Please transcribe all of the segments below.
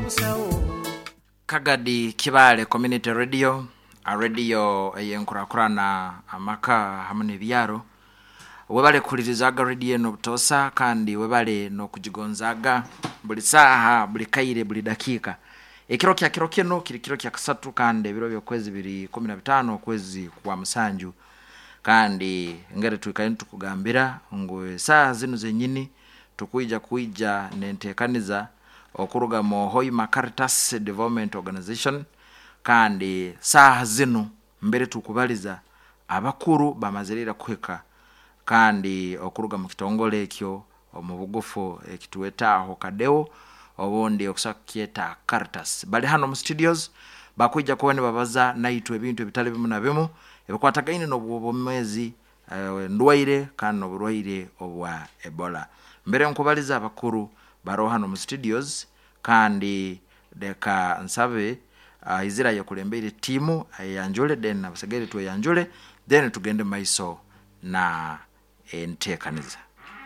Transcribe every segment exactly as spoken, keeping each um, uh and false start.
Kagadi Kibale Community Radio, a radio eyenkurakurana amaka hamwe byaro. Webale kulirizaga radio no butosa kandi webale no kujigonzaga buli saha buli kaire buli dakika. Ekiro kya kiro kino kiri kiro kya kasatu kandi biro byo kwezi biri kumi na bitano kwezi kwa musanju. Kandi ngere tuikaye tukugambira ngo saa zino zenyini tukuija kuija nentekaniza okuruga mu Hoima Caritas Development Organization kandi saa zino mbere tukubaliza abakuru bamazirira kweka kandi okuruga mu kitongole ekyo mu bugufu ekituwetaho kadeo obundi okusakieta Caritas bali hano mu studios bakuija kuone babaza naitwe ebintu ebitale bimu na bimu ebikwatagaine no bwomezi uh, ndwaire kandi no burwaire obwa Ebola mbere nkubaliza abakuru baro hano mu studios kandi deka nsabe uh, izira ya kulembere timu yanjule den abasegere tu yanjule then tugende maiso na entekaniza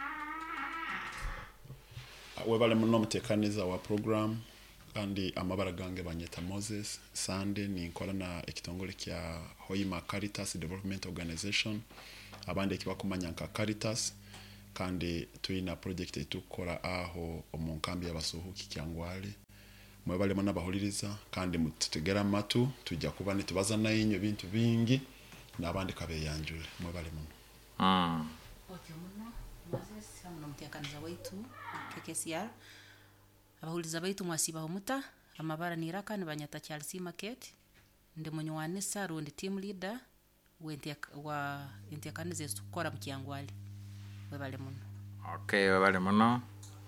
webale muno mutekaniza wa program kandi amabara gange banyeta Moses Sande ni nkola na ekitongole kya Hoima Caritas Development Organization abande kibakumanya nka Caritas kandi tuina project etukora aho omunkambi y'abasuhuki kyangwale mwebale mona bahuliriza kandi mututegera matu tujja kuba nitubaza nayinyo bintu bingi nabandi kabe yanjule mwebale muno mm okay muno Moses hamwe mutekaniza wetu K K C R abahuliza baitu mwasiba omuta amabara niraka ni banyata Chelsea Market ndi munywanisa rundi team leader wente wa intekaniza tukora mkyangwale webale muno okay webale muno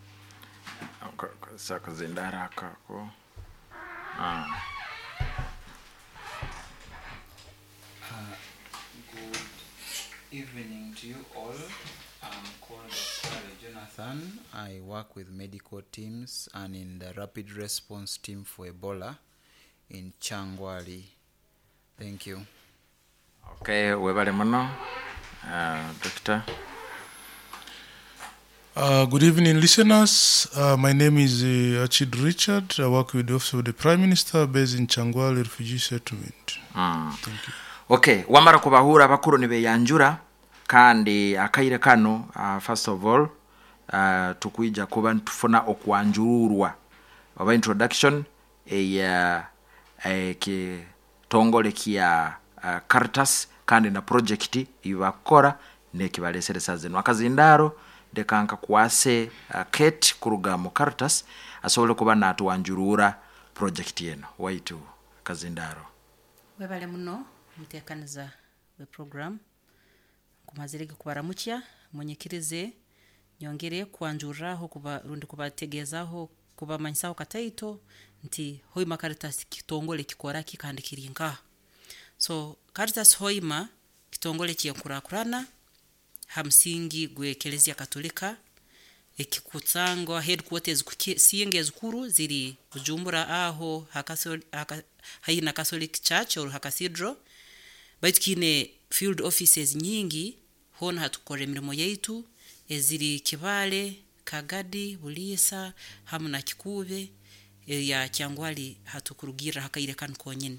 saka zindara kako ah uh, good evening to you all. I'm called Doctor Jonathan. I work with medical teams and in the rapid response team for Ebola in Changwali. Thank you. Okay, webale muno uh, Doctor. Uh, good evening, listeners. Uh, my name is uh, Achid Richard. I work with the Office of the Prime Minister based in Changwali Refugee Settlement. Mm. Thank you. Okay, wamara kubahura bakuru nibe yanjura kandi akaire kano uh, first of all uh, tukuija kuba ntufuna okwanjururwa oba introduction eya uh, ke tongole kia uh, Caritas kandi na project ibakora nekibalesere sazeno akazindaro dekanka kwase uh, Kate kuruga mu Caritas asobole kuba natuwanjurura project yeno waitu kazindaro webale muno mutekaniza we program kumazirege kubaramukia mwenyekirize nyongere kwanjuraho kuba rundi kubategezaho kuba manyisaho kataito nti Hoima Caritas kitongole kikora kikandi kiringa so Caritas Hoima kitongole kiyakurakurana hamsingi gwe Eklezia Katolika ekikutsangwa headquarters kusinge zikuru ziri Bujumbura aho hakasol haka, haina Catholic Church or Cathedral baikine field offices nyingi hona hatukore mirimo yetu eziri Kibale Kagadi Bulisa hamuna Kikube e, ya Kyangwali hatukurugira hakaire kan konyene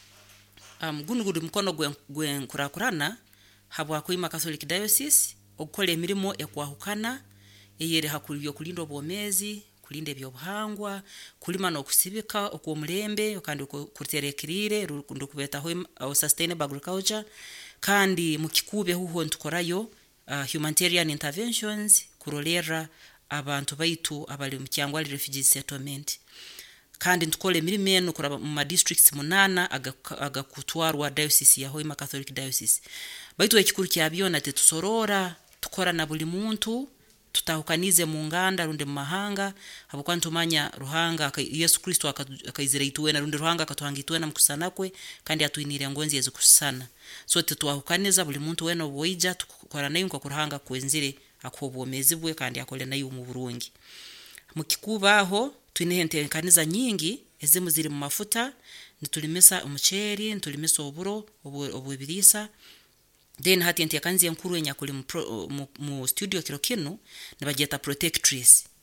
um gunugudu mkono gwe, gwe nkurakurana habwa Hoima Catholic Diocese okole mirimo ekwahukana eyere hakulyo kulindo bomezi kulinde byobuhangwa kulima no kusibika okumurembe kandi kuterekirire rukundo kubeta Hoima au sustainable agriculture kandi mukikube huho ntukorayo uh, humanitarian interventions kurolera abantu baitu abali mu Kyangwali refugee settlement kandi ntukole mirimeno kuraba mu districts munana agakutwarwa aga diocese ya Hoima Catholic Diocese baitu ekikuru kyabyona tetusorora tukora na buli muntu tutahukanize mu nganda runde mu mahanga habukwa ntumanya ruhanga Yesu Kristo akaizira ituwe na runde ruhanga akatuhangitwe na mkusanakwe kandi atuinire ngonzi yezu kusana so tetwahukaniza buli muntu weno boija tukora nayo kwa ruhanga kwenzire akobomezi bwe kandi akole nayo mu Burungi mukikubaho twinehentekaniza nyingi ezimu ziri mu mafuta nitulimesa umuceri nitulimesa oburo obubirisa then hati enti yakanzi yankuru enya kuli mu, mu, mu studio kiro kino nabageta protectress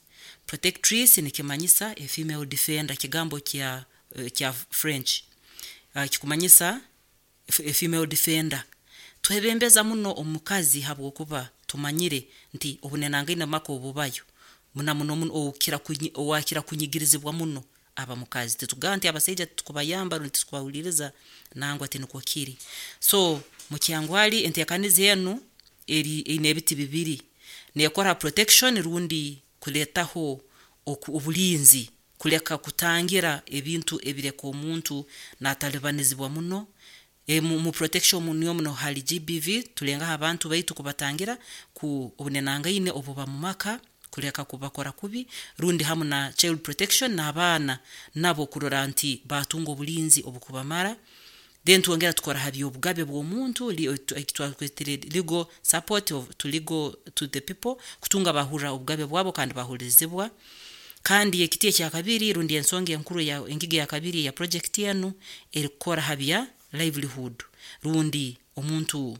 protectress nikimanyisa a female defender kigambo kya uh, kya French uh, kikumanyisa a female defender twebembeza muno omukazi habwo kuba tumanyire nti obunenanga ina mako obubayo muna muno muno okira kunyi owakira kunyigirizibwa muno aba mukazi tetuganti abaseja tukubayamba ruti twawuliriza nangwa tenukwakiri so mukyangwali entekanize yenu eri inebiti bibiri nekora protection rundi kuletaho obulinzi kuleka kutangira ebintu ebireka omuntu natalibanizibwa muno e mu, mu protection munyo muno hali G B V tulenga abantu baitu kubatangira ku obunenanga ine obuba mu maka kuleka kubakora kubi rundi hamu na child protection na abana nabo kurora anti batungo bulinzi obukubamara then tuongera tukora habi obugabe bw'omuntu twakwetere legal support of, to legal to the people kutunga bahura obugabe bwabo kandi bahurizibwa kandi ekitie kya kabiri rundi ensonge enkuru ya engige ya kabiri ya project yanu erikora habya livelihood rundi omuntu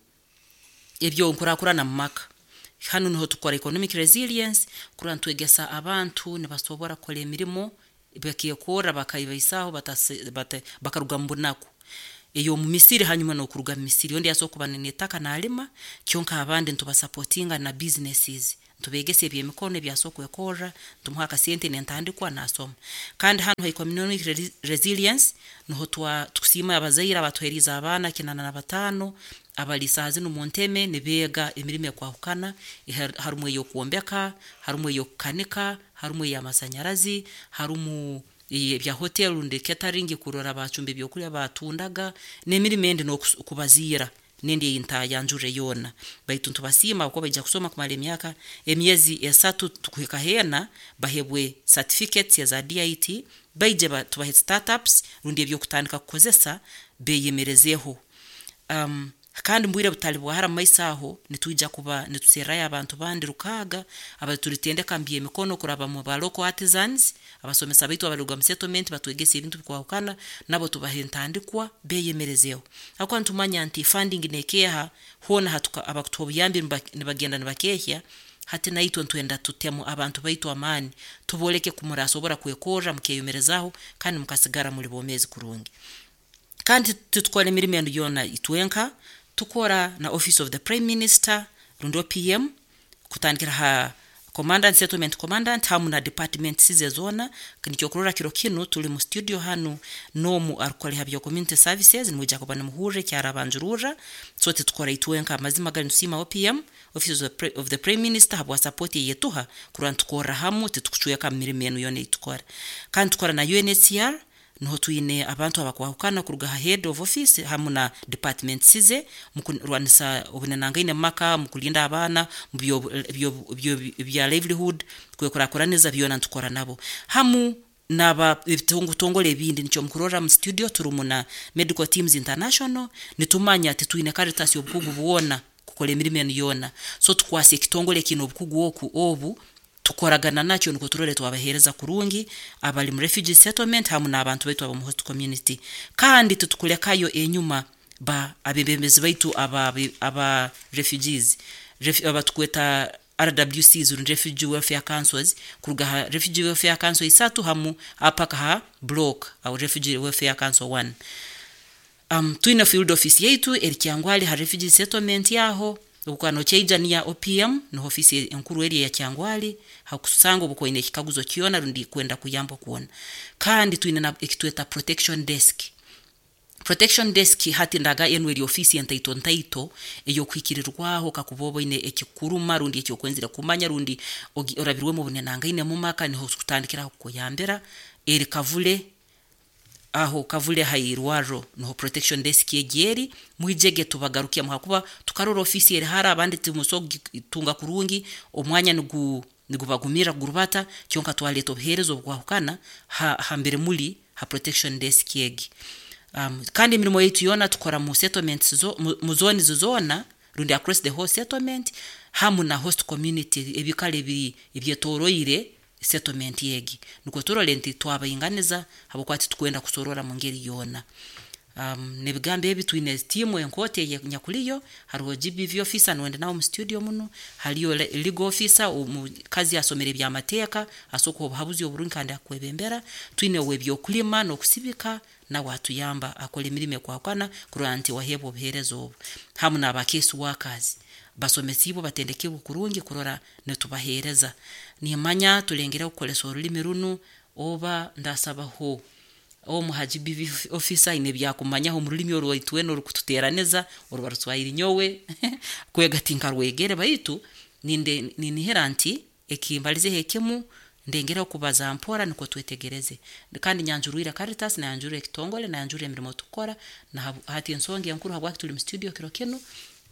ebyo nkurakura na maka hanu niho tukora economic resilience kura ntwegesa abantu ne basobora kole emirimo bakiyekora bakayibaisaho batase bakaruga mbunako eyo mu Misiri hanyuma no kuruga mu Misiri yondi yasokubanene taka na alima kyonka abandi ntubasupportinga na businesses tubegese ebye mikono byasoko ekora tumuhaka sente nentandikwa nasoma kandi hano ha community re resilience no twa tukusima abazaira batweriza abana kinana na batano abalisazi no monteme nebega emirime kwa hukana harumwe yo kuombeka harumwe yo kukanika harumwe ya masanyarazi harumu bya hotel unde catering kurora bacumbe byo kuri abatundaga nemirime ndi no kubazira nende inta yanjure yona baitu tubasima uko baija kusoma kumale myaka emyezi esatu tukuheka hena bahebwe certificates ya za D I T baije ba tubahe startups rundi byo kutandika kukozesa beyemerezeho um kandi mbwire butali bwahara maisaho nituija kuba nituserayo abantu bandi rukaga abatulitende kambiye mikono kuraba mu ba local artisans abasomesa bitu abaluga mu settlement batwegese ibintu kwahukana nabo tubahentandikwa beyemerezeho akwa ntumanya anti funding nekeha hona hatuka abakutobuyambi nibagenda nibakehya hati naitwa ntwenda tutemu abantu baitu amani tuboleke kumurasobora kwekora mukeyemerezaho kandi mukasigara muri bomezi kurungi kandi tutukole mirimo yona itwenka tukora na office of the prime minister rundo P M kutandikira ha commandant settlement commandant hamu na department size zona kanichokurora kiro kino tuli mu studio hanu no mu arukole habyo community services ni mujako bana muhure cyara banjurura sote tukora itwenka mazima gani sima O P M office of the, of the prime minister habwa support yetuha kuran tukora hamu titukuchuyeka mirimo yenu yone itukora kandi tukora na U N H C R no tuine abantu abakwahukana kuruga head of office hamuna department size mukurwanisa obunenanga ine maka mukulinda abana byo byo bya livelihood kwekurakoraniza byona ntukora nabo hamu naba bitungu tongole bindi nicho mkurora mu studio turumuna medical teams international nitumanya ati tuine Caritas yobukugu buona kukole mirimo yona so tukwase kitongole kino obukugu oku obu tukoragana nacho nuko turole twabahereza kurungi abali mu refugee settlement hamu na abantu baitu aba mu host community kandi tutukulekayo enyuma ba abebembezi baitu aba aba refugees Ref, aba tukweta R W Cs uru refugee welfare councils kuruga refugee welfare council isatu hamu apaka ha block au refugee welfare council one um tuina field office yetu erikyangwali ha refugee settlement yaho ukano cheijania O P M no ofisi enkuru area ya Kyangwali hakusango buko ine kikaguzo kiona rundi kwenda kuyambo kuona kandi tuine na ekitweta protection desk protection desk hati ndaga enweri ofisi entaito ntaito eyo kwikirirwaho kakubobo ine ekikuruma rundi ekyo kwenzira kumanya rundi orabirwe mu bunenanga ine mu maka ni hospitandikira ko yambera eri kavule aho kavule hairwaro no protection desk yegeri muijege tubagarukia muhakuba tukarora ofisi eri hara abandi tumusogi tunga kurungi omwanya nugu nigubagumira gurubata cyonka twaleto herezo bwahukana ha hambere muli ha protection desk yegi um kandi mirimo yetu yona tukora mu settlements zo mu zone zona rundi across the whole settlement hamu na host community ebikale bi ebyetoroire settlement yegi nuko turolenti twabayinganiza habokwati tukwenda kusorora mu ngeri yona um, nebigambe ebi twine timu enkote ye nyakuliyo hariho G B V officer nwende nawo mu studio muno haliyo legal officer omukazi asomere bya mateka asoko obuhabuzi oburungi kandi akwebembera twine webyo kulima no kusibika na watu yamba akole mirime kwa kwana kuranti wahebo obuherezo obu hamwe n'abakesi workers basomesibo batendeke bukurungi kurora netubahereza nimanya tulengera ukolesa urulimi runu oba ndasaba ho o muhaji B V officer ine byakumanya ho murulimi orwaitwe no rukututeraneza orwarutwairi nyowe kwega tinkarwegere baitu ninde niniheranti ekimbalize hekemu ndengera kubaza mpora niko twetegereze kandi nyanjuruira Caritas na nyanjuru ekitongole na nyanjuru emirimo tukora na hati ensonge yankuru habwa tuli mu studio kiro kenu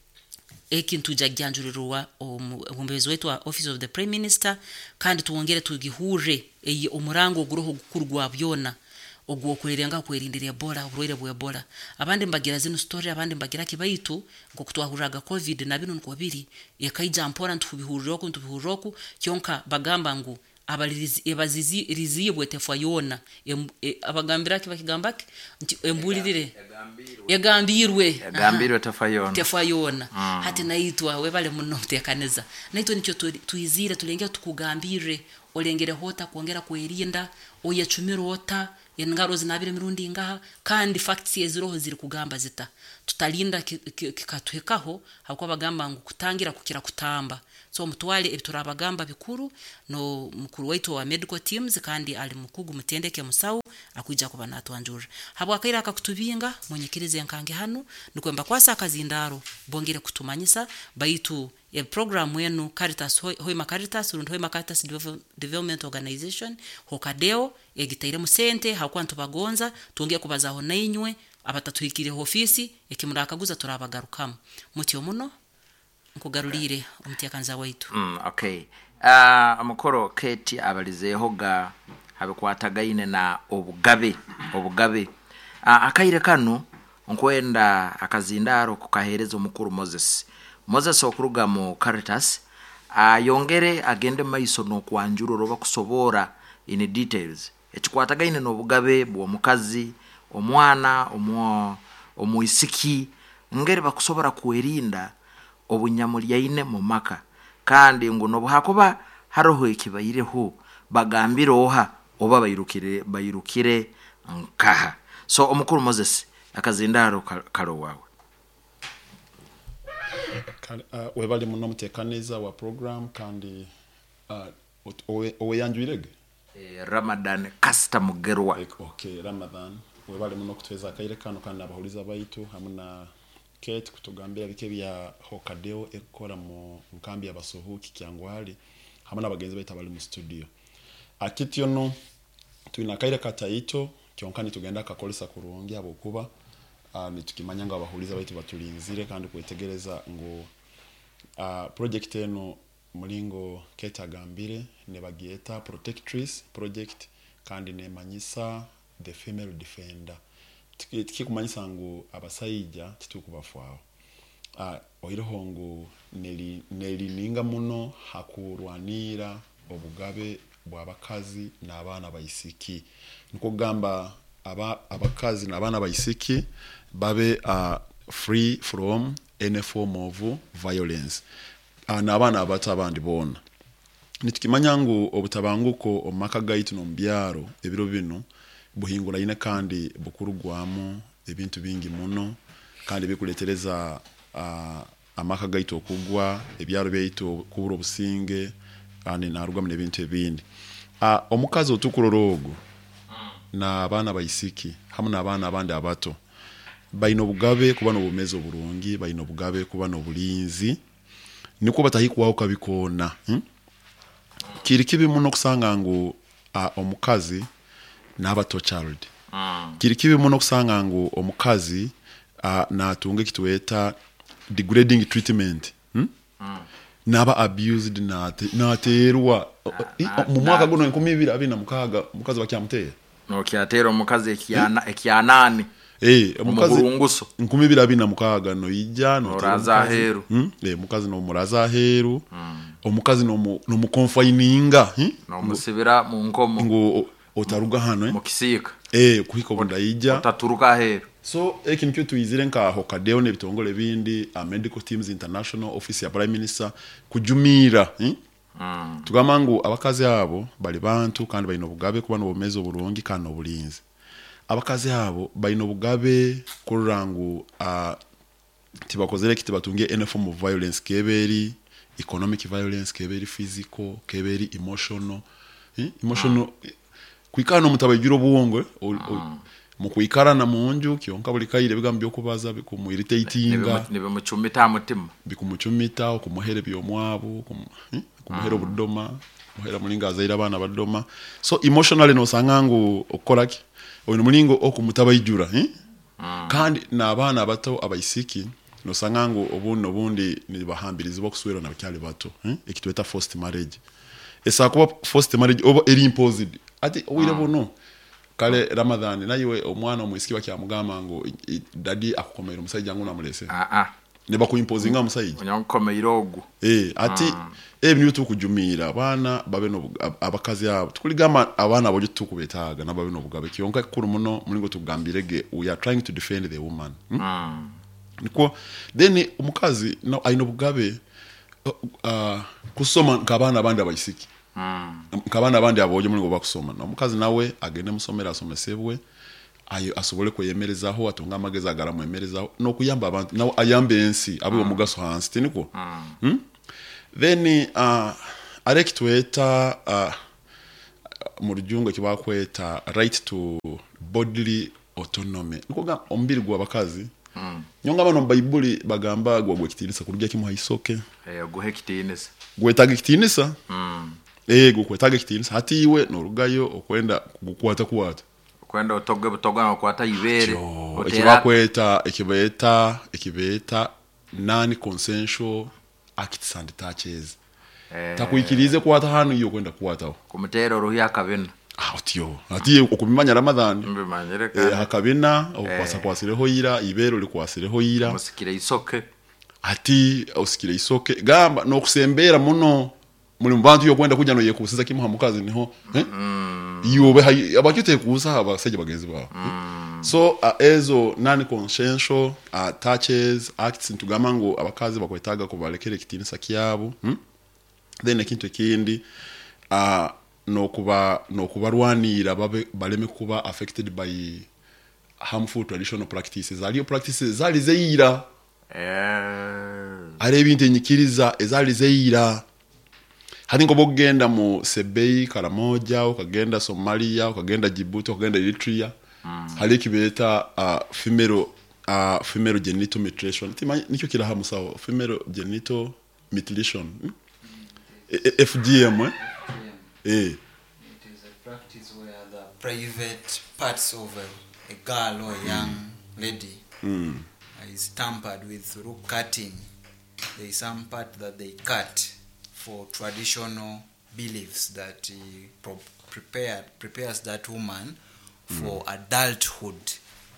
ekintu jagyanjurirwa omumbezi wetu wa Office of the Prime Minister kandi tuwongere tugihure eyi umurango guroho gukurwa byona ogwo kulirenga kwerindirira Ebola uburwere bwa Ebola abandi mbagira zino story abandi mbagira kibaitu ngo kutwahuraga covid na bino nkobiri yakaija mpora ntubihuriro ko ntubihuriro kyonka bagamba ngo abalizi ebazizi rizibwe tefayona e, abagambira kibakigambake nti embulirire yagambirwe yagambirwe tefayona tefayona mm. hati naitwa webale muno tekaneza naitwa nicho tuizire tulengera tukugambire olengere hota kuongera kwerinda oyachumiro ota engaro zinabire mirundi ngaha kandi facts yeziroho ziri kugamba zita tutalinda kikatwekaho hakwa bagamba ngo kutangira kukira kutamba so mutwale ebiturabagamba bikuru no mukuru wetu wa medical teams kandi ali mukugu mutendeke musawu akuija kuba natwanjura habwa kaira akakutubinga mwenyekirize nkange hano nikwemba kwasa akazindaro bongere kutumanyisa baitu e program wenu Caritas Hoima Caritas rundo Hoima Caritas Development Organization hokadeo egitaire musente hakwantu bagonza tuongeye kubazaho nainywe abatatuhikire ofisi ekimurakaguza turabagarukamo mutyo muno nkugarulire omutyakanza waitu mm okay uh amukoro keti abalizeho ga habikwatagaine na obugabe obugabe uh, akaire kanu nkwenda akazindaro kukahereza omukuru Moses Moses okuruga mu Caritas ayongere uh, agende maiso no kwanjuro roba kusobora in details ekikwatagaine no bugabe bwo mukazi omwana omwo omuisiki ngere bakusobora kuerinda obunyamulyaine mu maka kandi ngo no buhakoba haroho ekibayireho bagambiroha oba bayirukire bayirukire nkaha so omukuru Moses akazindaro karo wawe uh, webali muno mutekaniza wa program kandi uh, owe yanjuirege eh, Ramadan Kasta Mugerwa okay Ramadan webali muno kutweza kaire kano kandi abahuliza baitu hamuna Kate kutugambira bike bya hokadeo ekora mu nkambi y'abasohuki kyangwali hamwe n'abagenzi baita bali mu studio akityo no twina kaire kataito kyonkani tugenda kakolesa kurungi abo kuba uh, nitukimanya ngo abahuliza baitu batulinzire kandi kwetegereza ngo uh, project eno mulingo Kate agambire ne bagieta protectress project kandi ne manyisa the female defender tikikumanyisa ngo abasayija titukubafwao ah oiroho ngo neli neli ninga muno hakurwanira obugabe bw'abakazi n'abana bayisiki niko gamba aba abakazi n'abana bayisiki babe uh, free from any form of violence uh, n'abana abato abandi bona nitukimanya ngo obutabanguko omaka gaitu no mbyaro ebiro bino buhingura ine kandi bukurugwamo ebintu bingi muno kandi bikuletereza uh, amaka gaito okugwa ebyaro byito kubura obusinge kandi narugwamo nebintu ebindi uh, omukazi otukurorogo na abana bayisiki hamwe n'abana abandi abato bayino bugabe kuba no bumezo burungi bayino bugabe kuba no bulinzi niko batahikuwa ukabikona hmm? kiri kibi muno kusanga ngo uh, omukazi n'abato child mm. kiri kibi muno kusanga ngo omukazi uh, natunge kitweta degrading treatment hmm? mm. naba abused nate naterwa mu mwaka guno nkumi bibiri abina mukaga mukazi bakyamuteye no kyatero mukazi ekiyana ekyanani eh mukazi nkumi bibiri abina mukaga no ijja no raza heru hmm? eh mukazi no muraza heru mm. omukazi no no mu confininga hmm? no musibira mu nkomo ngo otaruga hano eh mukisika eh kuhiko bundayija otaturuka heru so ekintu kyo tuyizire nka hokadeo ne bitongole bindi a medical teams international office ya prime minister kujumira hmm? mm. tugamangu abakazi abo bali bantu kandi balina obugabe kuba n'obumezo bulungi kandi obulinzi abakazi abo balina obugabe kurangu uh, tibakozere kiti batunge any form of violence keberi economic violence keberi physical keberi emotional eh? emotional mm. kuikana mutabajiro buwongo mm. mu kuikarana mu nju kyonka buli kayire bigambye okubaza bikumwiritatinga nibe muchumita mutima bikumuchumita okumuhere byomwabo kumuhere obudoma muhera mulinga azaira abana badoma so emotionally no sangangu okoraki oyo mulingo okumutabajura eh mm. kandi n'abana bato abayisiki no sangangu obuno bundi ni bahambirizi bokuswera na bakyali bato eh ekitweta forced marriage esa kuba forced marriage oba eri imposed ati wire mm. bono kale Ramadhani nayiwe omwana omwisiki bakyamugamba ngo daddy akukomera omusajja ngo namulese ah ah ne bakuimposinga omusajja onyankomera ogu eh ati mm. ebintu tukujumira abana babe no abakazi abo tukuligama abana bojo tukubetaga nababe no bugabe kiyonka kuru muno mulingo tugambirege we are trying to defend the woman hmm? mm. niko then umukazi no ayino bugabe uh, kusoma nkabana abandi abayisiki mm. nkabana abandi aboje mulingo bakusoma no mukazi nawe agende musomera asomesebwe ayo asobole kweyemerezaho atunga amageza agaramu emerezaho no kuyamba abantu nawe ayambe ensi abe omugaso mm. hansi tiniko mm. hmm? then uh, arekitweta uh, mu rujungo kibakweta right to bodily autonomy nikoga ombiri gwa bakazi mm. nyonga bano Bible bagamba gwa gwa kitinisa kurujya kimuha isoke eh guhe kitinisa gwetaga kitinisa mm. eh gwetaga kitinisa hati iwe no rugayo okwenda kukwata kwata kwenda otoge butogana kwata ibere kibakweta ekibeta ekibeta non consensual acts and touches eh takuikirize kwata hano iyo kwenda kwataho kumutero ruhi akabina atyo ati okubimanya Ramadhani mbimanyereka eh akabina okwasa kwasireho yira ibero likwasireho yira musikire isoke ati osikire isoke gamba no kusembera muno muri mbantu yo kwenda kujya no yekusiza kimuha mukazi niho eh mm. yobe abakite kusa abaseje bagenzi bawo mm. so uh, ezo non consensual uh, touches acts ntugamango abakazi bakwetaga ko balekere kitinisa kyabo hmm? then ekintu kindi uh, no kuba no kubarwanira babe baleme kuba affected by harmful traditional practices aliyo practices zali zeira eh ari ebintu nyikiriza ezali zeira hadi ngo bogenda mu Sebei Karamoja ukagenda Somalia ukagenda Djibouti ukagenda Eritrea mm. hali kibeta uh, female uh, female genital mutilation tima nicyo kirahamu sawa female genital mutilation hmm? e, F G M eh eh it is a practice where the private parts of a, a girl or a young mm. lady mm. is tampered with through cutting. There is some part that they cut for traditional beliefs that he pro- prepared prepares that woman for mm. adulthood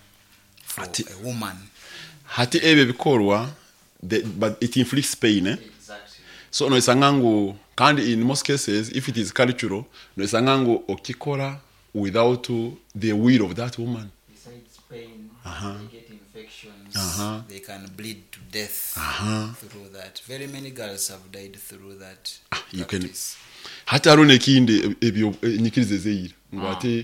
for hati, a woman hati ebe bikorwa but it inflicts pain eh? Exactly. So no isangangu kandi in most cases if it is cultural no isangangu okikora without the will of that woman. Besides pain uh-huh. they get infections uh-huh. they can bleed to death uh-huh. through that. Very many girls have died through that. Ah, you can hata arone kindi ebyo nyikirize zeira ngwate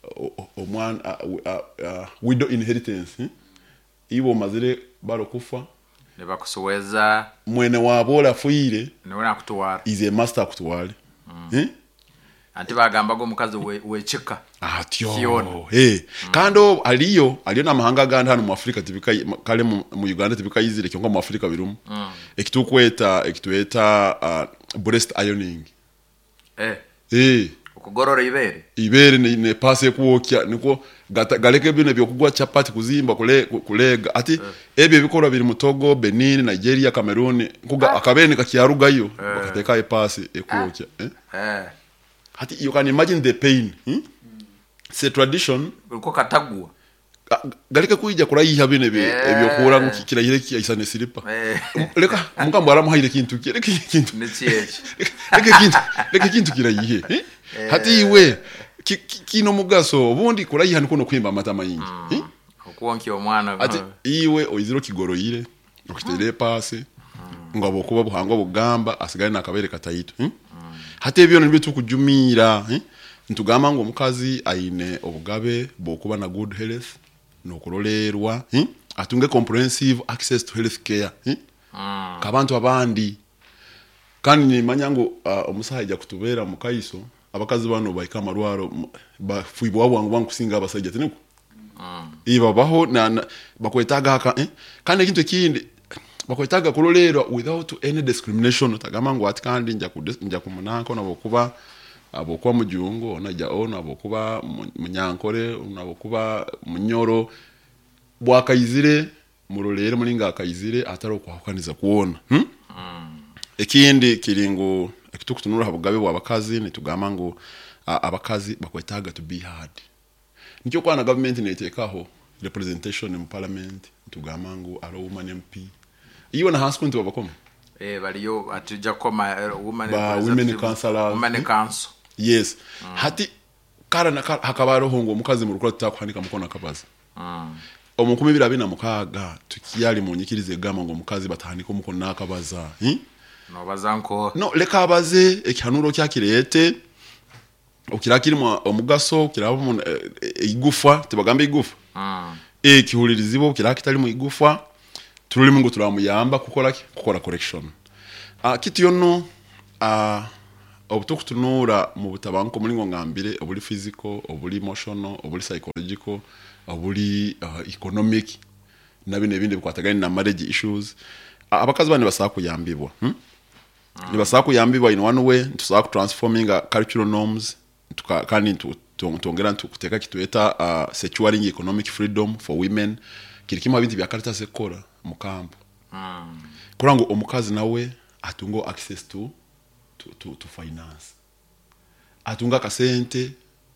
omwana widow inheritance eh? Ibo mazire barokufa ne bakusuweza mwene wabola fuire ne wona kutwara ize master kutwale mm. eh anti bagamba go mukazi wechika atyo eh mm. kando aliyo aliyo na mahanga ganda hano mu Afrika tibika kale mu Uganda tibika yizire cyangwa mu Afrika birumu mm. ekitukweta ekitueta uh, breast ironing eh eh ukugorora ibere ibere ne, ne passe kuokya niko galeke bino byo kugwa chapati kuzimba kule kulega ati eh. ebyo bikora biri mu Togo, Benin, Nigeria, Cameroon kuga ah. akabene kakyarugayo eh. bakateka epasi ekuokya ah. eh eh hati you can imagine the pain hmm? mm. C'est tradition uko katagwa galeke kuija kurayiha bine be ebyo kura ngukikira yire kiyisane silipa leka mukambo aramuhaire kintu kireke kintu nechiyeche leke kintu leke kintu kirayihe hati iwe kino mugaso ubundi kurayiha niko no kwimba amata mayingi kuonki omwana ati iwe oyiziro kigoroyire okiterere pasi ngabo kuba buhangwa bugamba asigale nakabere katayito hmm? hate ebyo nibyo tukujumira hmm? ntugamba ngo omukazi aine obugabe bokuba na good health nokurolerwa hmm? atunge comprehensive access to health care hmm? mm. kabantu abandi kandi nimanya ngo uh, omusajja kutubera mu kaiso abakazi bano bayika marwaro bafuibwa abo wangu bankusinga abasajja teneko mm. iba baho na, na bakwetaga haka eh? kandi kintu kindi bakwetaga kurolerwa without any discrimination utagamba ngo ati kandi nja nja kumunanko nabokuba abokuba mujungo onajja ono abokuba munyankore unabokuba munyoro bwakayizire murolere mulinga akayizire ataro kwakaniza kuona hmm? mm. ekindi kiringo ekitukutunura habugabe bwabakazi nitugamba ngo abakazi bakwetaga to be heard nicyo kwana government netekaho representation mu parliament tugamba ngo aro woman M P iyo na hasku nti babakoma eh baliyo atujja koma uh, woman women councillor women council yes mm. hati kara na hakabaro hongo mukazi mu rukora tutakuhanika mukono akabaza mm. omukumi birabina mukaga tukiyali mu nyikirize gama ngo mukazi batahaniko mukono nakabaza hmm? no bazanko no leka abaze ekihanuro kyakirete okirakiri mu omugaso kirabo mu igufa tibagambe igufa mm. e kihulirizibo kirakitali mu igufa turuli mungu turamuyamba kukola kukora correction ah kitu yono ah obutukutunura mu butabanko mulingo ngambire obuli physical obuli emotional obuli psychological obuli uh, economic nabine ebindi bikwatagani na marriage issues abakazi bane basaka kuyambibwa hmm? mm. ni basaka kuyambibwa in one way tusaka transforming uh, cultural norms tuka kandi tuongera tukuteka kitweta uh, securing economic freedom for women kirikima bintu bya karita sekora mu kampo mm. kurango omukazi nawe atungo access to to to, to finance atunga kasente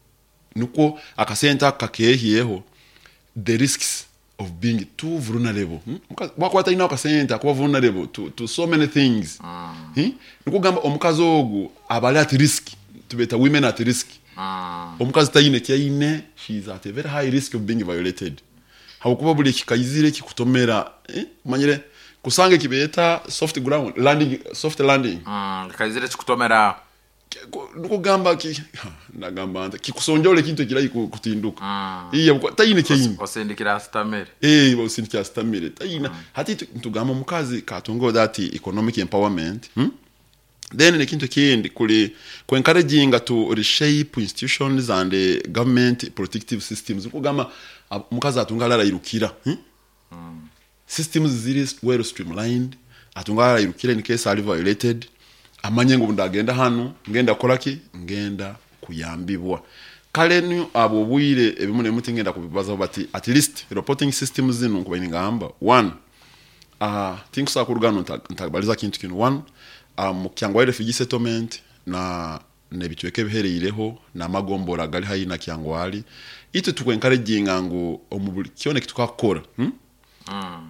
nuko akasente akakehiyeho the risks of being too vulnerable hmm? bakwata ina akasente akuba vulnerable to to so many things mm. hmm? nuko gamba omukazi ogu abali at risk tubeta women at risk mm. omukazi tayine kyayine she is at a very high risk of being violated hakuba buli kikayizire kikutomera eh? manyire kusange kibeta soft ground landing soft landing mm kayizire kikutomera nuko gamba ki nagamba anta kikusonjole kintu kira kutinduka mm. iya tayine cyayine osindikira stamere eh osindikira stamere tayine mm. hati ntugamba mukazi katungo that economic empowerment hmm? then ne kintu kindi kuli ku encouraging to reshape institutions and uh, government protective systems kugamba mukazi atungalala irukira hmm? mm. systems ziri well streamlined atungala irukira in case are violated amanye ngo ndagenda hano ngenda kolaki ngenda kuyambibwa kale ni abo bwire ebimune muti ngenda kubibaza bati at least reporting systems zino kuba ingamba one ah uh, things akurugano ntabaliza kintu kino one um kyangwa refugee settlement na nebitweke bihereyireho na magombora gali hayina kyangwali ito tukwe encouraging ngo omubuli kione kitukakora hmm? mm.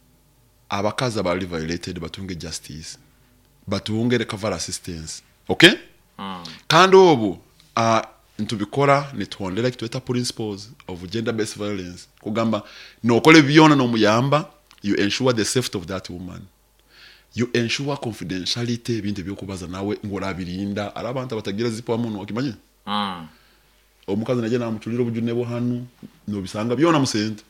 abakaza bali violated batunge justice batunge recovery assistance okay mm. kandi obu uh, ntubikora nitwondera kitweta principles of gender based violence kugamba nokole byona no muyamba you ensure the safety of that woman you ensure confidentiality ibindi byo kubaza nawe ngora birinda arabantu batagira zipo amuntu wakimanye mm. omukazi naje namutulira bujunebo hanu no bisanga byona musente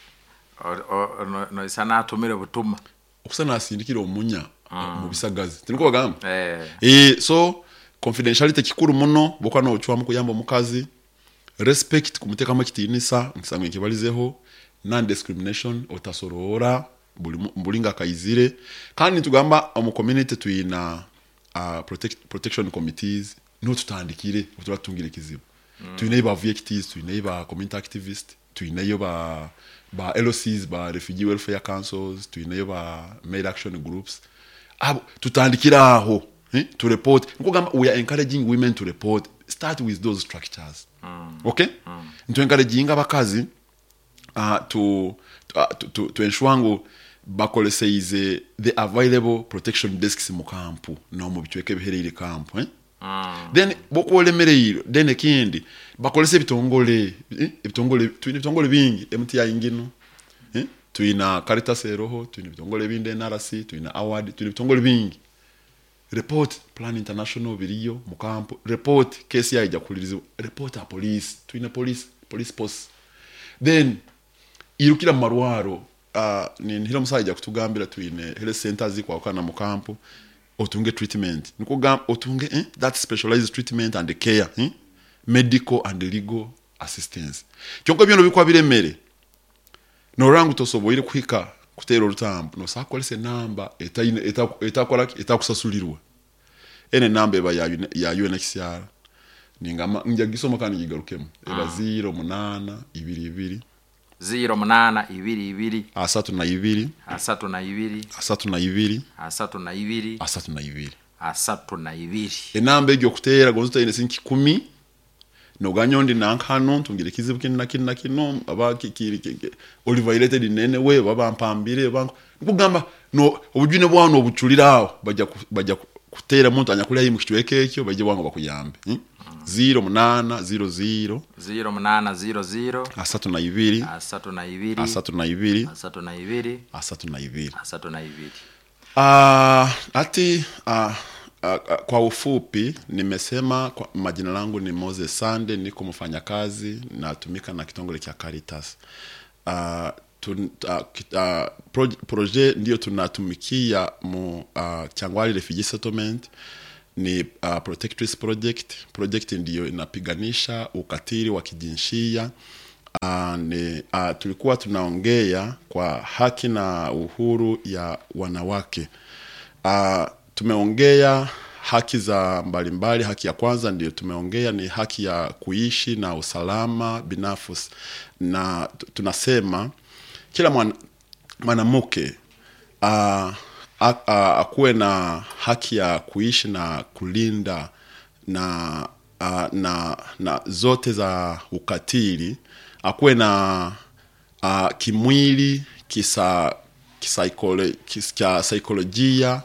no no isana atumire butuma okusana asindikira omunya mm. mu bisagazi tiniko bagamba eh eh so confidentiality kikuru muno bokwa no chwa mu kuyamba omukazi respect kumuteka makitinisa nkisange kibalizeho non discrimination otasorora bulinga kayizire kandi tugamba mu community tuina uh, protect, protection committees no tutandikire turatungire kizibu mm. tuina ba V X Ts tuina ba community activists tuina yo ba ba L O Cs ba refugee welfare councils tuina ba made action groups abo tutandikira aho eh? to report ngogamba we are encouraging women to report start with those structures mm. okay mm. nto encouraging abakazi uh, to, uh, to to to ensure ngo bakoleseize the available protection desks mu camp no mu bitweke biherere camp eh Mm. Then bokolemerero then ekindi bakolese bitongole eh, bitongole tuine bitongole bingi M T I ingino eh tuina Caritas Eroho tuine bitongole binde N R C tuina award tuine bitongole bingi report plan international biriyo mu campo report case ya ijakulirizo report a police tuina police police post then irukira marwaro uh, ni hilo musajja kutugambira tuine health centers kwa kana mu campo otunge treatment niko gam otunge eh, that specialized treatment and care eh? Medical and legal assistance kyonko byono bikwa biremere no rangu tosoboire kuhika kutero rutambo no sakolese namba etayine etakola etakusasulirwa ene namba eba ya ya U N H C R ningama njya gisoma kandi yigarukemo eba zero munana ibiri ibiri zero munana ibiri ibiri asatu na ibiri asatu na ibiri asatu na ibiri asatu na ibiri asatu na ibiri asatu na ibiri enamba egyo kutera gonzo ine sinki kumi no ganyondi nankano tungire kizibu kinna kinna kino abaki kiri olivated nene we baba mpambire banko kugamba no obujune bwano obuchulirawo bajja bajja kutera muntu anyakulya yimu kichweke ekyo bajje bwango bakuyambe hmm? zero munana zero zero zero munana zero zero asatu na ibiri asatu na ibiri asatu na ibiri asatu na ibiri asatu na ibiri asatu na ibiri ah ati ah Uh, uh, kwa ufupi nimesema kwa majina langu ni Moses Sande, niko mfanyakazi natumika na kitongole cha Caritas. Uh, tun, uh, uh, pro, projet ndio tunatumikia mu uh, Changwali Refugee Settlement ni uh, Protectress Project. Project ndio inapiganisha ukatili wa kijinsia. Uh, ni, uh, tulikuwa tunaongea kwa haki na uhuru ya wanawake. Uh, tumeongea haki za mbalimbali. Haki ya kwanza ndio tumeongea ni haki ya kuishi na usalama binafsi, na tunasema kila mwana, mwanamke uh, akuwe na haki ya kuishi na kulinda na uh, na na zote za ukatili, akuwe na uh, kimwili, kisa kisaikole kisa saikolojia.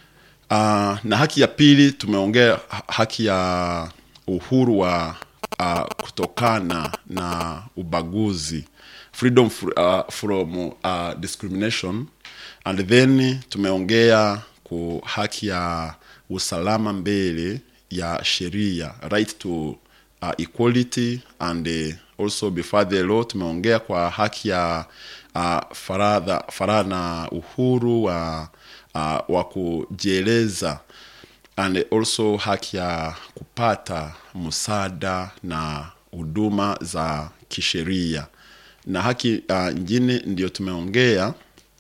Uh, na haki ya pili tumeongea haki ya uhuru wa uh, kutokana na ubaguzi, freedom for, uh, from uh, discrimination, and then tumeongea ku haki ya usalama mbele ya sheria, right to uh, equality, and uh, also before the law. Tumeongea kwa haki ya uh, faragha faragha na uhuru wa Uh, wa kujieleza, and also haki ya kupata msaada na huduma za kisheria. Na haki uh, nyingine ndio tumeongea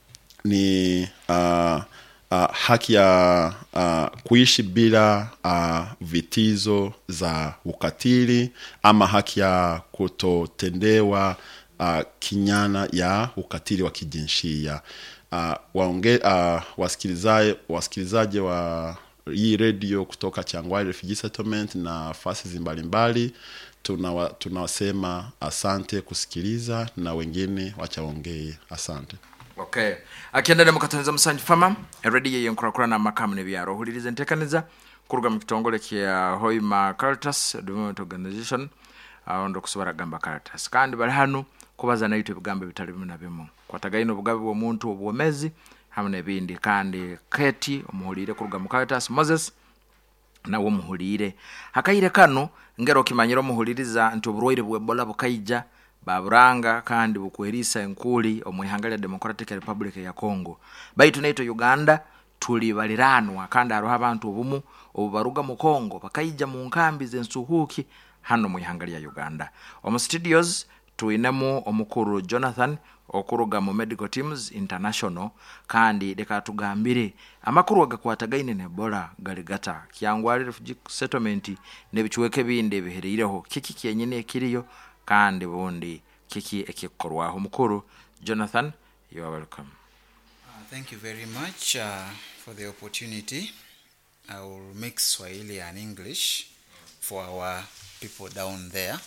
ni uh, uh, haki ya uh, kuishi bila uh, vitizo za ukatili, ama haki ya kutotendewa uh, kinyana ya ukatili wa kijinsia. Uh, waonge uh, wasikilizaje wasikilizaje wa hii radio kutoka Changwali Refugee Settlement na fasi mbalimbali, tuna tunasema asante kusikiliza, na wengine wachaongee. Asante. Okay, akiendelea mukatanza musanji fama radio yenkura na makamu ne byaro hulirize ntekaniza kuruga mu kitongole kya Hoima Caritas Development Organization aondo kusubara gamba Caritas kandi bali hano kubaza na YouTube gamba bitali bimuna bimo kwatagaino bugabe bwo muntu obwomezi hamwe nebindi kandi Keti omuhulire kuruga mu Caritas Moses na wo muhulire hakayire kano ngero kimanyiro muhuliriza nti oburwaire bwe Ebola bukaija baburanga kandi bukwerisa enkuli omwihangalia Democratic Republic ya Congo baitu neito Uganda tuli baliranwa kandi aroha abantu obumu obubaruga mu Congo bakaija mu nkambi zensuhuki hano mwihangalia Uganda. Omu studios tuinemu omukuru Jonathan okuruga mu Medical Teams International kandi deka tugambire amakuru agakwatagaine ne Ebola galigata Kyangwali Refugee Settlement ne bichweke binde bihereireho kiki kyenyine kiriyo kandi bondi kiki ekikorwaho. Mukuru Jonathan, you are welcome. Uh, thank you very much uh, for the opportunity. I will mix Swahili and English for our people down there.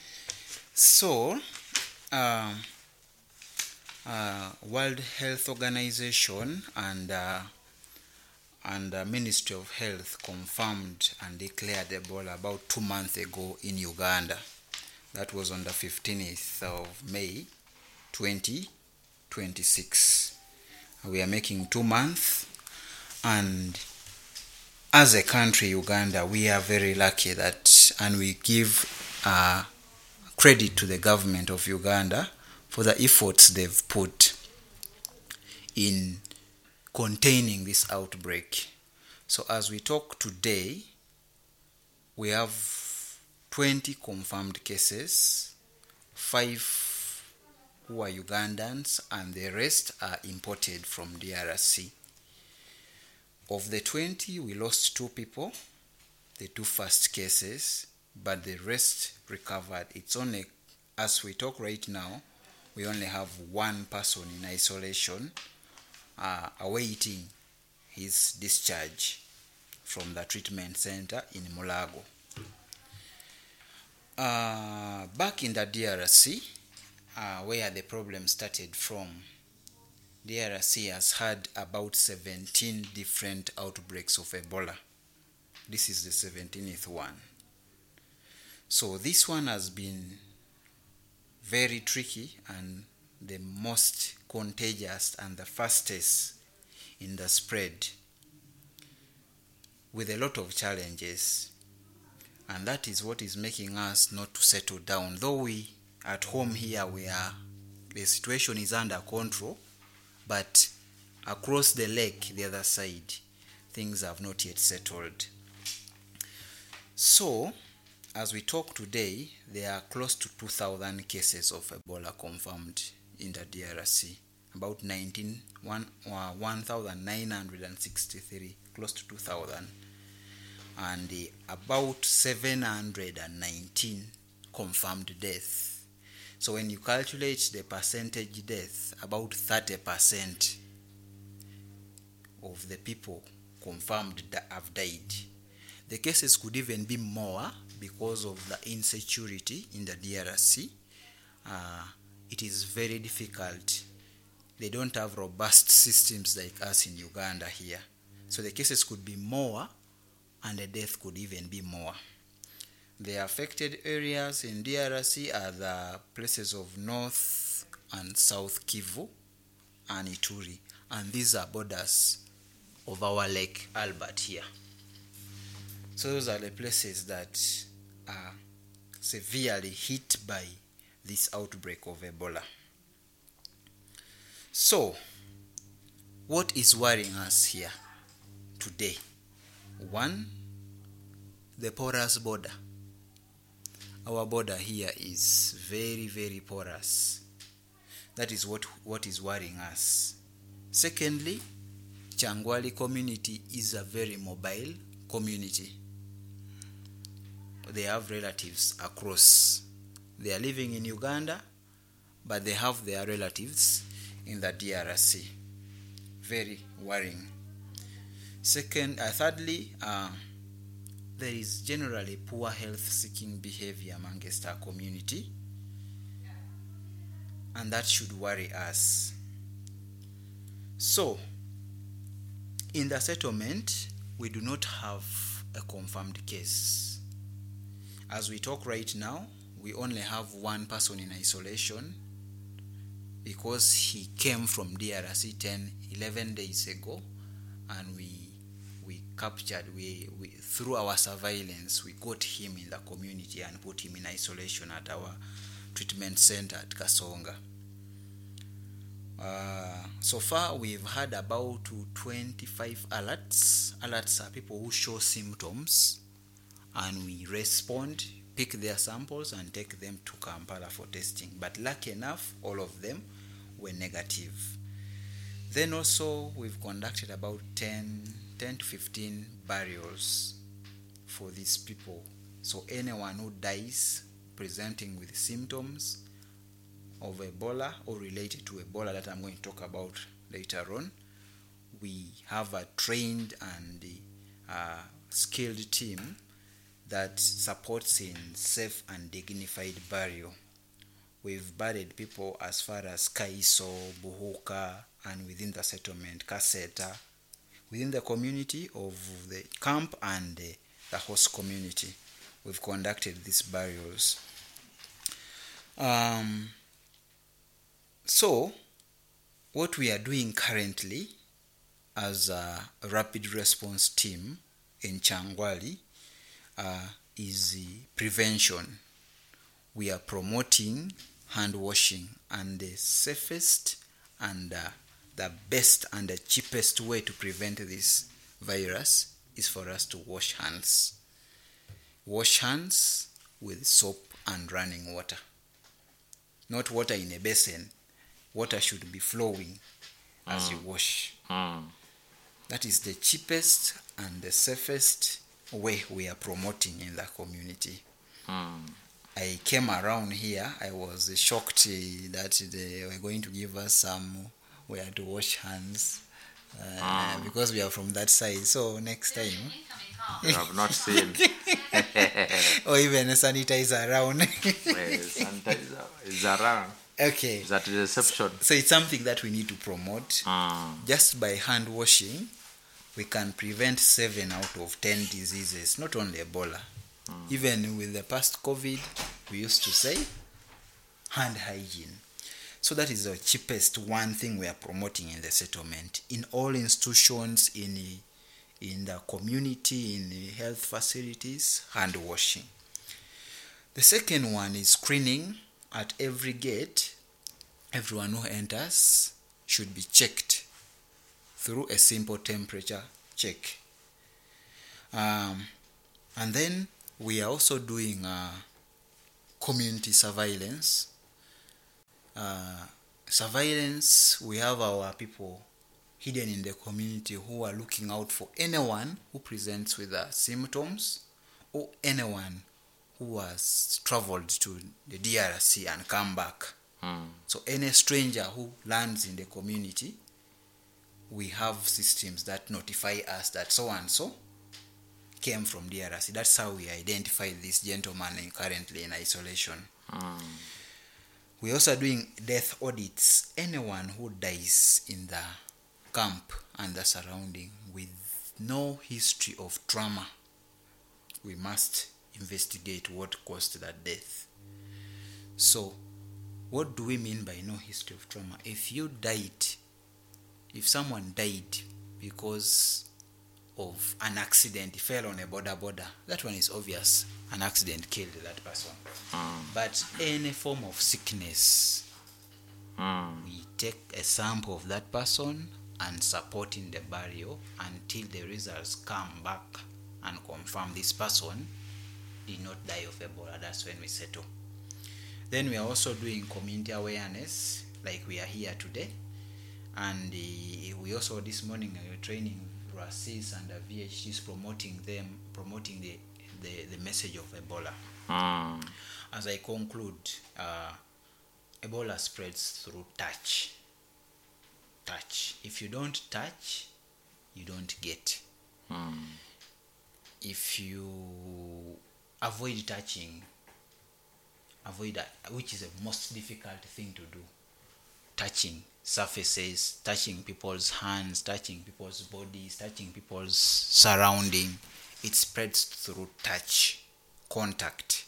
So, uh, uh, World Health Organization and uh, and the Ministry of Health confirmed and declared Ebola about two months ago in Uganda. That was on the fifteenth of May twenty twenty-six. We are making two months, and as a country, Uganda, we are very lucky that, and we give uh, credit to the government of Uganda for the efforts they've put in containing this outbreak. So as we talk today, we have twenty confirmed cases, five who are Ugandans, and the rest are imported from D R C. Of the twenty, we lost two people, the two first cases, but the rest recovered. It's only, as we talk right now, we only have one person in isolation uh, awaiting his discharge from the treatment center in Mulago. Uh, back in the D R C, uh, where the problem started from, D R C has had about seventeen different outbreaks of Ebola. This is the seventeenth one. So this one has been very tricky and the most contagious and the fastest in the spread, with a lot of challenges. And that is what is making us not to settle down. Though we at home here, we are, the situation is under control, but across the lake, the other side, things have not yet settled. So, as we talk today, there are close to two thousand cases of Ebola confirmed in the D R C. About nineteen, one, uh, one thousand nine hundred sixty-three, close to two thousand. And uh, about seven hundred nineteen confirmed deaths. So when you calculate the percentage death, about thirty percent of the people confirmed that have died. The cases could even be more because of the insecurity in the D R C. Uh, it is very difficult. They don't have robust systems like us in Uganda here. So the cases could be more and the death could even be more. The affected areas in D R C are the places of North and South Kivu and Ituri. And these are borders of our Lake Albert here. So those are the places that are severely hit by this outbreak of Ebola. So, what is worrying us here today? One, the porous border. Our border here is very, very porous. That is what, what is worrying us. Secondly, Changwali community is a very mobile community. They have relatives across. They are living in Uganda, but they have their relatives in the D R C. Very worrying. Second, uh, thirdly, uh, there is generally poor health-seeking behavior amongst our community, and that should worry us. So, in the settlement, we do not have a confirmed case. As we talk right now, we only have one person in isolation because he came from D R C ten, eleven days ago, and we we captured, we, we through our surveillance, we got him in the community and put him in isolation at our treatment center at Kasonga. Uh, so far, we've had about twenty-five alerts. Alerts are people who show symptoms, and we respond, pick their samples, and take them to Kampala for testing. But lucky enough, all of them were negative. Then also, we've conducted about ten to fifteen burials for these people. So anyone who dies presenting with symptoms of Ebola or related to Ebola that I'm going to talk about later on, we have a trained and uh, skilled team that supports in safe and dignified burial. We've buried people as far as Kaiso, Buhuka, and within the settlement, Kaseta, within the community of the camp and uh, the host community. We've conducted these burials. Um, so, what we are doing currently as a rapid response team in Changwali uh, is the prevention. We are promoting hand washing, and the safest and uh, the best and the cheapest way to prevent this virus is for us to wash hands. Wash hands with soap and running water. Not water in a basin. Water should be flowing as mm. you wash. Mm. That is the cheapest and the safest way we are promoting in the community. Mm. I came around here, I was shocked uh, that they were going to give us some where to wash hands uh, Mm. because we are from that side. So next time, You have not seen. or even a sanitizer around. Well, sanitizer is around. Okay. Is at the reception. So it's something that we need to promote. Mm. Just by hand washing, we can prevent seven out of ten diseases, not only Ebola. Mm. Even with the past COVID, we used to say hand hygiene. So that is the cheapest one thing we are promoting in the settlement. In all institutions, in in the community, in the health facilities, hand washing. The second one is screening. At every gate, everyone who enters should be checked through a simple temperature check. Um, and then we are also doing uh, community surveillance. Uh, surveillance, we have our people hidden in the community who are looking out for anyone who presents with uh, symptoms, or anyone who has traveled to the D R C and come back. Mm. So any stranger who lands in the community, we have systems that notify us that so and so came from D R C. That's how we identify this gentleman currently in isolation. Mm. We're also doing death audits. Anyone who dies in the camp and the surrounding with no history of trauma, we must investigate what caused that death. So, what do we mean by no history of trauma? If you died, if someone died because of an accident, fell on a border border, that one is obvious. An accident killed that person. Mm. But any form of sickness, Mm. we take a sample of that person and support in the burial until the results come back and confirm this person did not die of Ebola. That's when we settle. Then we are also doing community awareness, like we are here today. And uh, we also this morning uh, we were training RACIS and the V H Ds, promoting them, promoting the, the, the message of Ebola. Mm. As I conclude, uh, Ebola spreads through touch. Touch. If you don't touch, you don't get. Mm. If you avoid touching, avoid that, which is the most difficult thing to do. Touching surfaces, touching people's hands, touching people's bodies, touching people's surrounding. It spreads through touch, contact.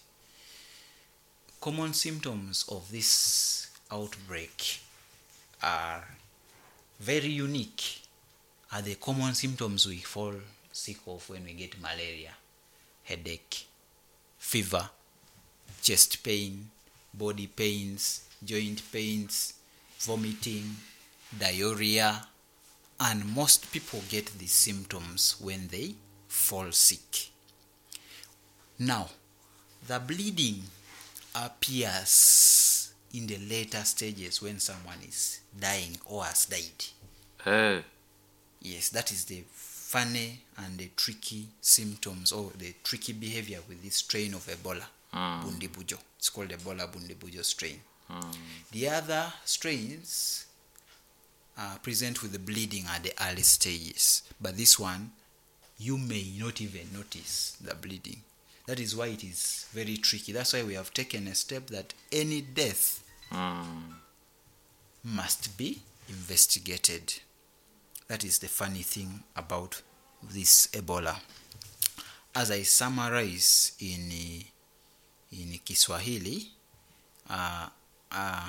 Common symptoms of this outbreak are very unique. Are the common symptoms we fall sick of when we get malaria: headache, fever, chest pain, body pains, joint pains, vomiting, diarrhea, and most people get these symptoms when they fall sick. Now, the bleeding appears in the later stages when someone is dying or has died. Hey. Yes, that is the funny and the tricky symptoms or the tricky behavior with this strain of Ebola, Mm. Bundibujo. It's called Ebola Bundibujo strain. Mm. The other strains are present with the bleeding at the early stages, but this one, you may not even notice the bleeding. That is why it is very tricky. That's why we have taken a step that any death Mm. must be investigated. That is the funny thing about this Ebola. As I summarize in in Kiswahili, uh, uh,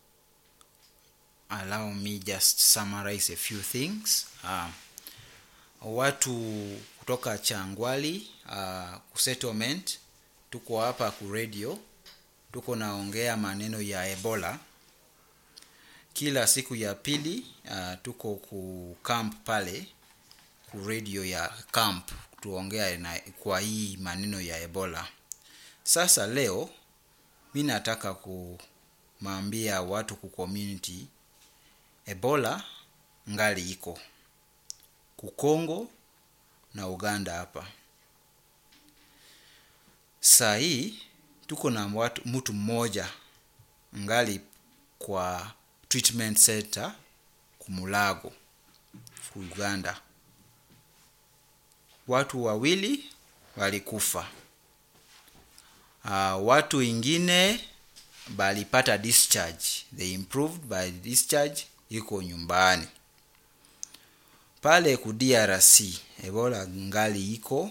allow me just summarize a few things. Uh, watu kutoka Changwali uh, kusettlement, tuko hapa ku radio, tuko naongea maneno ya Ebola. Kila siku ya pili uh, tuko ku camp pale ku radio ya camp tuongea na kwa hii maneno ya Ebola. Sasa leo mimi nataka kumwambia watu ku community Ebola ngali iko ku Kongo na Uganda hapa. Saa hii tuko na watu mtu mmoja ngali kwa treatment center kumulago Uganda. Watu wawili walikufa. Uh, watu wengine balipata discharge. They improved by discharge, iko nyumbani. Pale ku D R C Ebola ngali iko.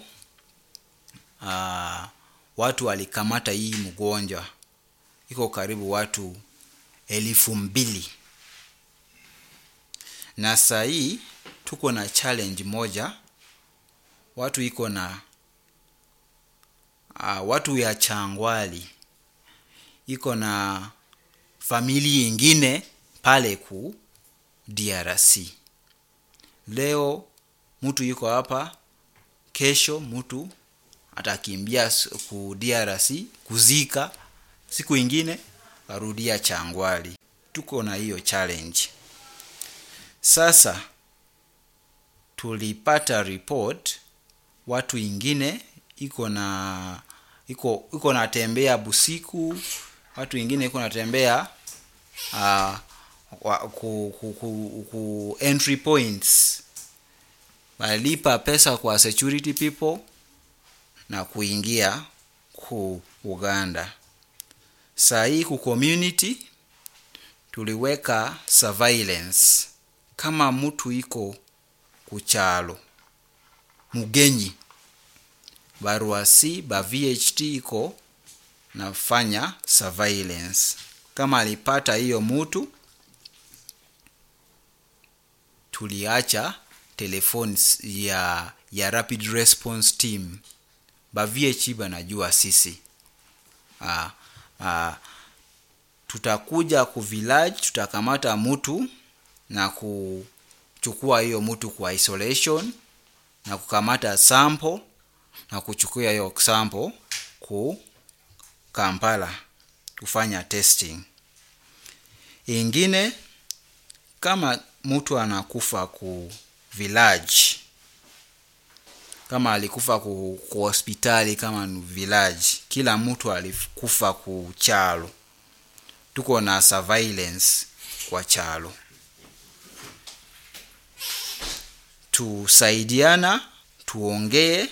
Uh, watu walikamata hii mgonjwa. Iko karibu watu elfu mbili. Na saa hii tuko na challenge moja. Watu iko na uh, watu ya Changwali iko na familia nyingine pale ku D R C. Leo mtu yuko hapa, kesho mtu atakimbia ku D R C kuzika, siku nyingine arudia Changwali. Tuko na hiyo challenge. Sasa tulipata report watu wengine iko na iko iko natembea busiku, watu wengine iko natembea uh, ku, ku, ku, ku entry points. Walipa pesa kwa security people na kuingia ku Uganda. Saa hii ku community tuliweka surveillance. Kama mtu iko kuchalo mugenyi baruasi ba V H T iko nafanya surveillance. Kama alipata hiyo mtu, tuliacha telephones ya ya rapid response team. Ba V H T banajua sisi. Ah, ah, tutakuja ku village, tutakamata mtu na kuchukua hiyo mtu kwa isolation na kukamata sample na kuchukua hiyo sample ku Kampala kufanya testing. Ingine, kama mtu anakufa ku village, kama alikufa ku, ku hospitali kama village, kila mtu alikufa ku chalo, tuko na surveillance kwa chalo. Tusaidiana, tuongee,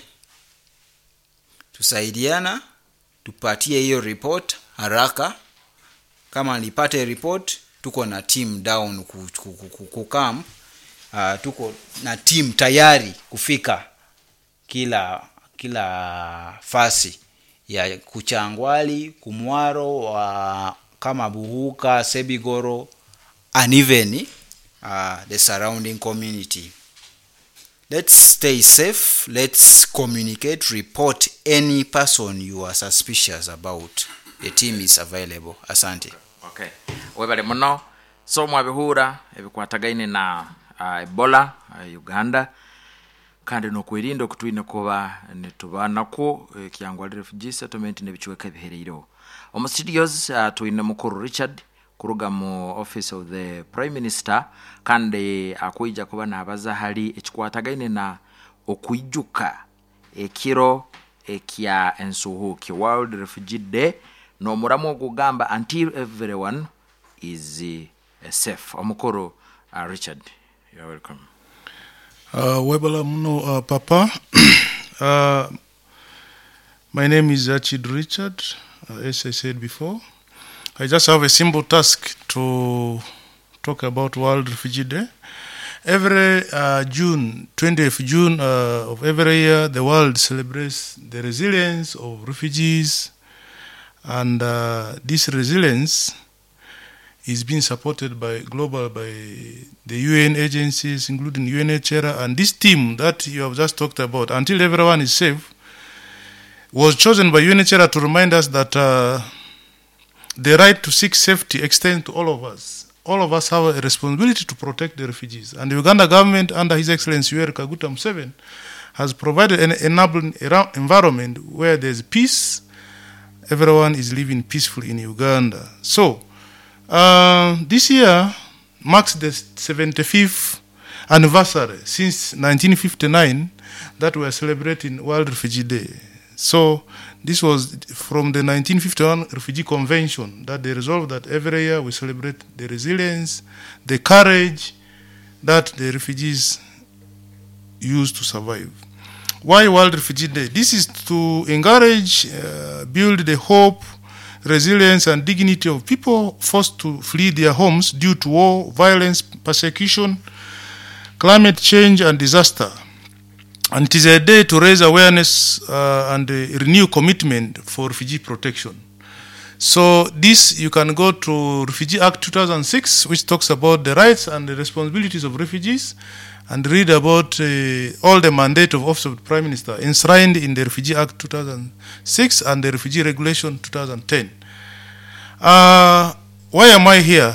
tusaidiana, tupatie hiyo report haraka. Kama nipate report, tuko na team down ku, ku, ku, ku camp. Uh, tuko na team tayari kufika kila kila fasi ya Kuchangwali, Kumwaro, uh, kama Buhuka, Sebigoro, and even uh, the surrounding community. Let's stay safe. Let's communicate. Report any person you are suspicious about. The team is available. Asante. Okay. Webale muno. So mwabihura ebikwatagaine na uh, Ebola uh, Uganda. Kandi no kwirindo kutwine kuba netubana ko uh, Kyangwali refugee settlement ne bichweka bihereiro. Omu studios uh, tuine mukuru Richard kuruga mu office of the Prime Minister kandi akuija kuba nabaza hali ekikwatagaine na okwijuka ekiro ekya ensuhu ki World Refugee Day no muramu okugamba until everyone is uh, safe. Omukuru uh, Richard, you are welcome. Uh, Webala muno uh, Papa. uh, my name is Achid Richard, uh, as I said before. I just have a simple task to talk about World Refugee Day. every uh, June, twentieth of June uh, of every year, the world celebrates the resilience of refugees, and uh, this resilience is being supported by global, by the U N agencies, including U N H C R, and this team that you have just talked about, Until Everyone is Safe, was chosen by U N H C R to remind us that uh, the right to seek safety extends to all of us. All of us have a responsibility to protect the refugees. And the Uganda government, under His Excellency Yoweri Kaguta Museveni, has provided an enabling environment where there's peace. Everyone is living peacefully in Uganda. So, uh, this year marks the seventy-fifth anniversary since nineteen fifty-nine that we are celebrating World Refugee Day. So this was from the nineteen fifty-one Refugee Convention that they resolved that every year we celebrate the resilience, the courage that the refugees use to survive. Why World Refugee Day? This is to encourage, uh, build the hope, resilience and dignity of people forced to flee their homes due to war, violence, persecution, climate change and disaster. And it is a day to raise awareness uh, and uh, renew commitment for refugee protection. So this, you can go to Refugee Act two thousand six, which talks about the rights and the responsibilities of refugees, and read about uh, all the mandate of Office of the Prime Minister enshrined in the Refugee Act two thousand six and the Refugee Regulation two thousand ten. Uh, why am I here?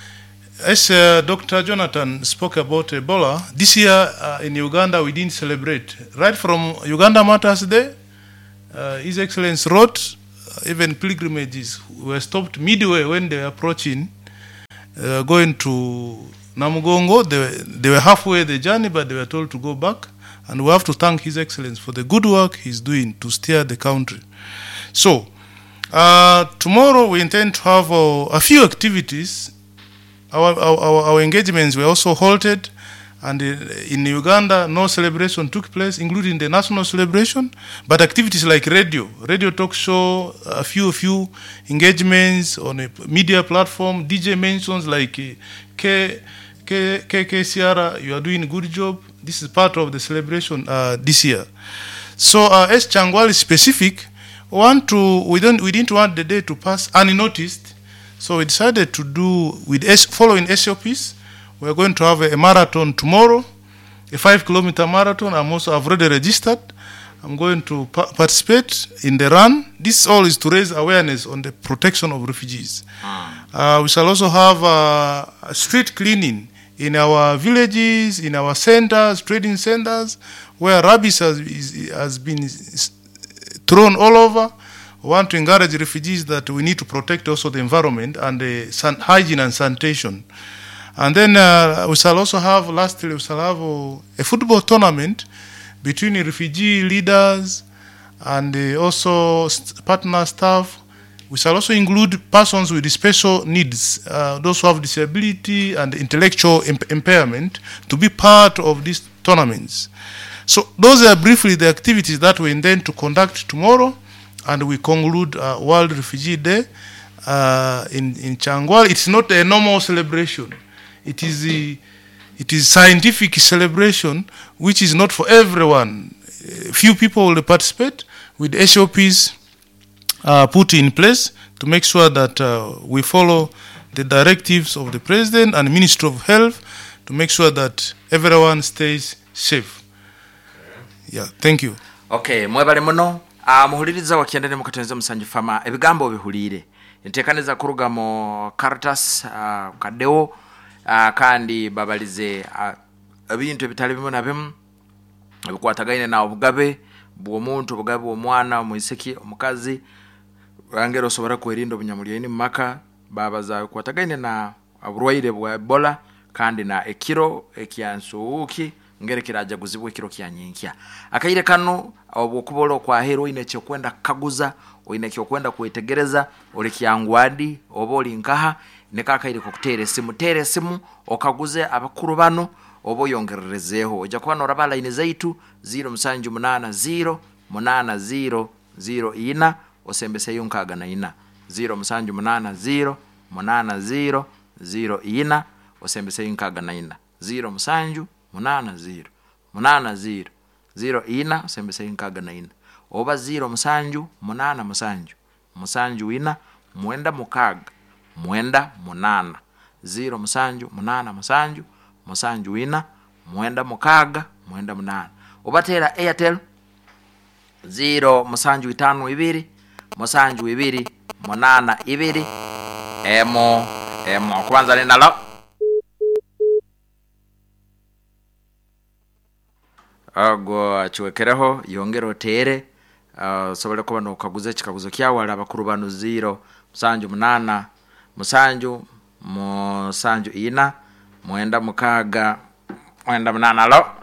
As uh, Doctor Jonathan spoke about Ebola, this year uh, in Uganda we didn't celebrate. Right from Uganda Matters Day, uh, His Excellency wrote, uh, even pilgrimages were stopped midway when they were approaching, uh, going to Namugongo. They were, they were halfway the journey, but they were told to go back. And we have to thank His Excellency for the good work he's doing to steer the country. So, uh, tomorrow we intend to have uh, a few activities. Our, our, our engagements were also halted, and in Uganda, no celebration took place, including the national celebration, but activities like radio, radio talk show, a few, a few engagements on a media platform, D J mentions like K, K, K K C R, you are doing a good job. This is part of the celebration uh, this year. So uh, as Changwal is specific, we, want to, we, don't, we didn't want the day to pass unnoticed. So we decided to do, with S, following S O Ps, we're going to have a, a marathon tomorrow, a five kilometer marathon. I'm also, I've already registered. I'm going to pa- participate in the run. This all is to raise awareness on the protection of refugees. Uh, we shall also have uh, a street cleaning in our villages, in our centers, trading centers, where rubbish has, is, has been thrown all over. We want to encourage refugees that we need to protect also the environment and the san- hygiene and sanitation. And then uh, we shall also have, lastly, we shall have uh, a football tournament between the refugee leaders and uh, also st- partner staff. We shall also include persons with special needs, uh, those who have disability and intellectual imp- impairment, to be part of these tournaments. So those are briefly the activities that we intend to conduct tomorrow. And we conclude uh, World Refugee Day uh, in, in Changwal. It's not a normal celebration. It is a, it is scientific celebration, which is not for everyone. Uh, few people will participate with S O Ps uh, put in place to make sure that uh, we follow the directives of the President and Ministry of Health to make sure that everyone stays safe. Yeah, thank you. Okay, mwebale muno. Uh, muhuliriza wakiendene mukatenza msanju fama ebigambo bihulire ntekaniza kuruga mu Caritas uh, kadeo uh, kandi babalize uh, ebintu ebitali bimu na bimu bikwatagaine na obugabe bw'omuntu obugabe bw'omwana omwisiki omukazi rangero sobora kwerinda obunyamuliyeni mumaka babaza bikwatagaine na oburwaire bwa Ebola kandi na ekiro ekyansuuki ngere kiraja guzibwe kiro kyanyinkya akaire kano obukubolo kwa hero ine cyo kwenda kaguza oine cyo kwenda kuetegereza oli kyangwadi obo oli nkaha ne kakaire kukutere simu tere simu okaguze abakuru bano obo yongererezeho oja kwano rabala ine zaitu zero musanju munana zero munana zero zero ina osembese yunkaga na ina zero musanju munana zero munana zero zero ina osembese yunkaga na ina zero musanju munana zero munana zero zero ina sembese nkaga na ina oba zero musanju munana musanju musanju ina mwenda mukaga mwenda munana zero musanju munana musanju musanju ina mwenda mukaga mwenda munana obatera Airtel zero musanju itano ibiri musanju ibiri munana ibiri emo emo kwanza ni nalo agwo achwekereho yongero tere uh, sobole kuba no kaguze kikaguzo kyawe ala bakuru banu zero musanju munana musanju musanju ina mwenda mukaga mwenda munana lo